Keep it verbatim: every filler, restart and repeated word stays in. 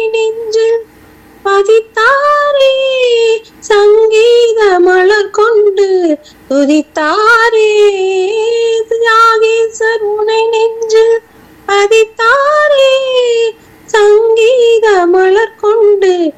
நெஞ்சில் பதித்தாரே, சங்கீத மலர் கொண்டு துதித்தாரே, தியாகேசர் உனை நெஞ்சில் பதித்தாரே.